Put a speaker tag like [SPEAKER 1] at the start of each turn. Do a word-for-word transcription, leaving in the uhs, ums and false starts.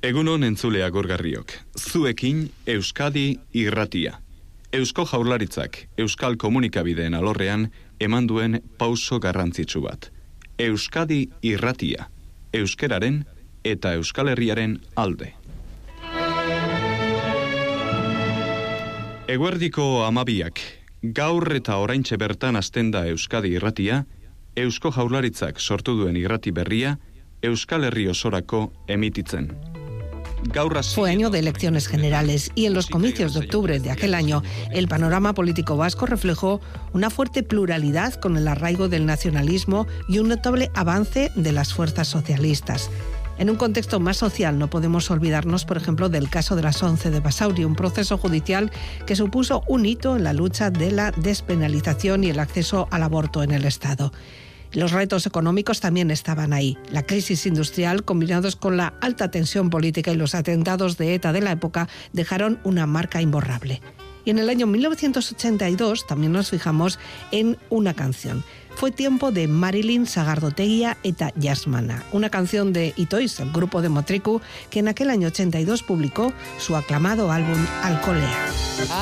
[SPEAKER 1] Egunon entzulea gorgarriok, zuekin Euskadi irratia. Eusko Jaurlaritzak Euskal Komunikabideen alorrean eman duen pauso garrantzitsu bat. Euskadi irratia, euskeraren eta Euskal Herriaren alde. Eguerdiko amabiak, gaur eta oraintxe bertan hasten da Euskadi irratia, Eusko Jaurlaritzak sortu duen irrati berria, Euskal Herri osorako emititzen.
[SPEAKER 2] Fue año de elecciones generales y en los comicios de octubre de aquel año el panorama político vasco reflejó una fuerte pluralidad con el arraigo del nacionalismo y un notable avance de las fuerzas socialistas. En un contexto más social no podemos olvidarnos, por ejemplo, del caso de las once de Basauri, un proceso judicial que supuso un hito en la lucha de la despenalización y el acceso al aborto en el Estado. Los retos económicos también estaban ahí. La crisis industrial, combinados con la alta tensión política y los atentados de ETA de la época, dejaron una marca imborrable. Y en el año mil novecientos ochenta y dos también nos fijamos en una canción. Fue tiempo de Marilyn Sagardotegia eta Jasmana, una canción de Itoiz, el grupo de Motriku, que en aquel año ochenta y dos publicó su aclamado álbum Alkolea.